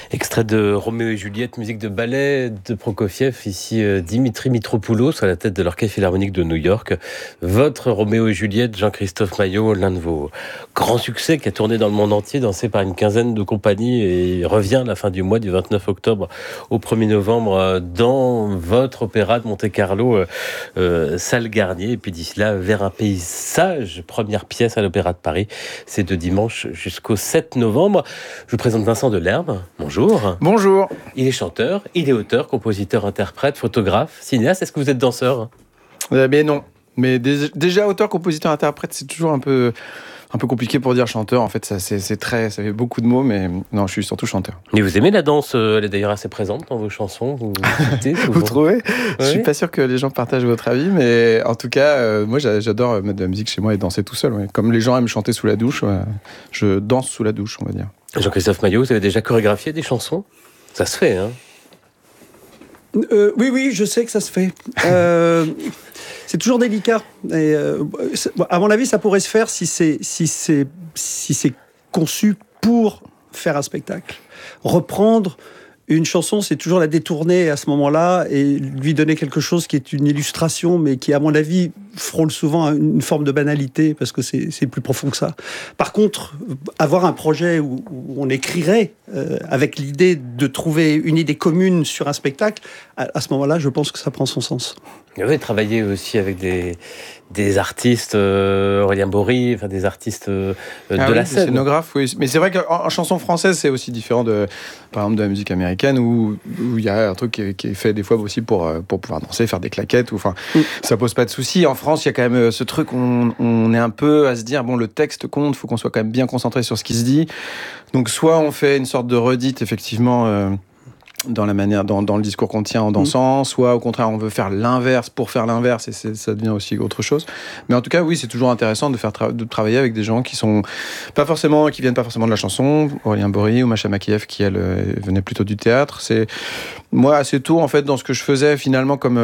Extrait de Roméo et Juliette, musique de ballet de Prokofiev, ici Dimitri Mitropoulos à la tête de l'Orchestre Philharmonique de New York. Votre Roméo et Juliette, Jean-Christophe Maillot, l'un de vos grands succès qui a tourné dans le monde entier, dansé par une quinzaine de compagnies et revient à la fin du mois, du 29 octobre au 1er novembre, dans votre opéra de Monte-Carlo, salle Garnier. Et puis d'ici là, Vers un paysage, première pièce à l'Opéra de Paris. C'est de dimanche jusqu'au 7 novembre. Je vous présente Vincent Delerme. Bonjour. Bonjour. Il est chanteur, il est auteur, compositeur, interprète, photographe, cinéaste. Est-ce que vous êtes danseur ? Mais non. Mais déjà auteur, compositeur, interprète, c'est toujours un peu compliqué pour dire chanteur. En fait, ça fait beaucoup de mots, mais non, je suis surtout chanteur. Mais vous aimez la danse ? Elle est d'ailleurs assez présente dans vos chansons. Vous écoutez souvent. Vous trouvez ? Ouais. Je suis pas sûr que les gens partagent votre avis, mais en tout cas, moi, j'adore mettre de la musique chez moi et danser tout seul. Ouais. Comme les gens aiment chanter sous la douche, je danse sous la douche, on va dire. Jean-Christophe Maillot, vous avez déjà chorégraphié des chansons ? Ça se fait, hein ? Oui, je sais que ça se fait. C'est toujours délicat. Et, à mon avis, ça pourrait se faire si c'est conçu pour faire un spectacle. Reprendre une chanson, c'est toujours la détourner à ce moment-là et lui donner quelque chose qui est une illustration, mais qui, à mon avis, frôle souvent une forme de banalité, parce que c'est plus profond que ça. Par contre, avoir un projet où on écrirait avec l'idée de trouver une idée commune sur un spectacle, à ce moment-là, je pense que ça prend son sens. Vous avez travaillé aussi avec des artistes, Aurélien Bory, enfin des artistes de la scène. Des scénographes, oui. Mais c'est vrai qu'en chanson française, c'est aussi différent par exemple, de la musique américaine, où il y a un truc qui est fait des fois aussi pour pouvoir danser, faire des claquettes. Ça pose pas de soucis. En France, il y a quand même ce truc, on est un peu à se dire, bon, le texte compte, il faut qu'on soit quand même bien concentré sur ce qui se dit. Donc, soit on fait une sorte de redite, effectivement, dans la manière, dans le discours qu'on tient en dansant, soit au contraire on veut faire l'inverse pour faire l'inverse, et ça devient aussi autre chose. Mais en tout cas, oui, c'est toujours intéressant de travailler avec des gens qui viennent pas forcément de la chanson. Aurélien Bory ou Masha Makiev, qui elle venait plutôt du théâtre. C'est moi assez tôt en fait dans ce que je faisais finalement, comme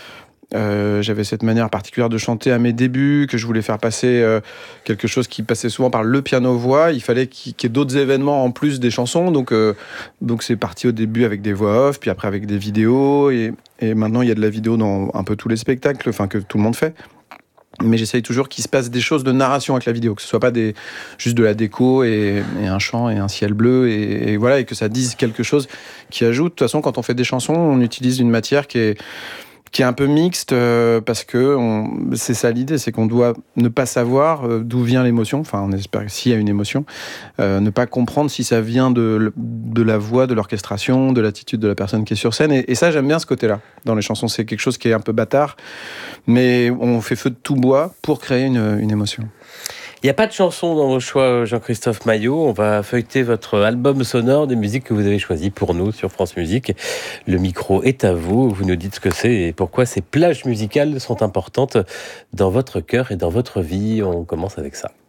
j'avais cette manière particulière de chanter à mes débuts, que je voulais faire passer quelque chose qui passait souvent par le piano-voix. Il fallait qu'il y ait d'autres événements en plus des chansons. Donc c'est parti au début avec des voix off, puis après avec des vidéos. Et maintenant, il y a de la vidéo dans un peu tous les spectacles, que tout le monde fait. Mais j'essaye toujours qu'il se passe des choses de narration avec la vidéo, que ce soit pas juste de la déco et un chant et un ciel bleu, et voilà, et que ça dise quelque chose qui ajoute. De toute façon, quand on fait des chansons, on utilise une matière qui est un peu mixte, parce que c'est ça l'idée, c'est qu'on doit ne pas savoir d'où vient l'émotion, enfin on espère que s'il y a une émotion, ne pas comprendre si ça vient de la voix, de l'orchestration, de l'attitude de la personne qui est sur scène, et ça j'aime bien ce côté-là. Dans les chansons, c'est quelque chose qui est un peu bâtard, mais on fait feu de tout bois pour créer une émotion. Il n'y a pas de chanson dans vos choix, Jean-Christophe Maillot. On va feuilleter votre album sonore des musiques que vous avez choisies pour nous sur France Musique. Le micro est à vous. Vous nous dites ce que c'est et pourquoi ces plages musicales sont importantes dans votre cœur et dans votre vie. On commence avec ça.